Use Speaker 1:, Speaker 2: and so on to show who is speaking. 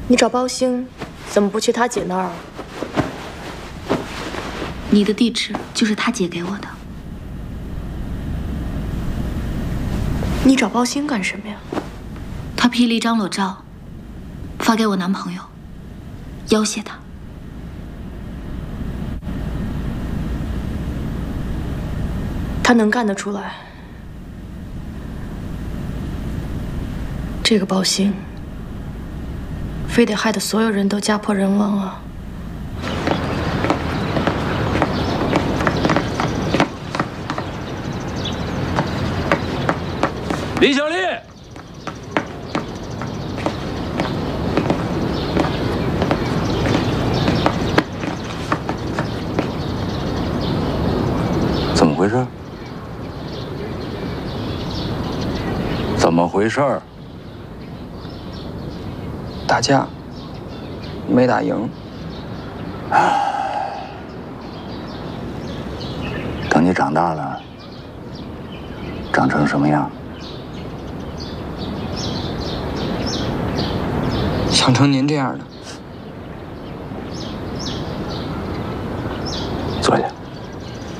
Speaker 1: 你找包兴，怎么不去他姐那儿？
Speaker 2: 你的地址就是他姐给我的。
Speaker 1: 你找包兴干什么呀？
Speaker 2: 他 P 了一张裸照，发给我男朋友，要挟他。
Speaker 1: 他能干得出来？这个包兴，非得害得所有人都家破人亡啊！
Speaker 3: 李小丽，
Speaker 4: 怎么回事？怎么回事？
Speaker 5: 打架，没打赢。
Speaker 4: 等你长大了，长成什么样？
Speaker 5: 想成您这样的。
Speaker 4: 坐下。